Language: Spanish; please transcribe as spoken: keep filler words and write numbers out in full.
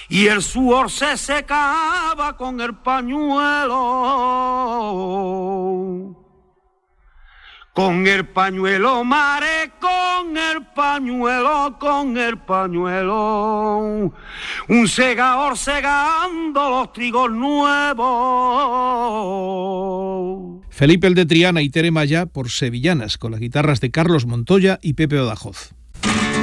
y el sudor se secaba con el pañuelo. Con el pañuelo, mare, con el pañuelo, con el pañuelo. Un segador segando los trigos nuevos. Felipe el de Triana y Tere Maya por Sevillanas, con las guitarras de Carlos Montoya y Pepe Badajoz.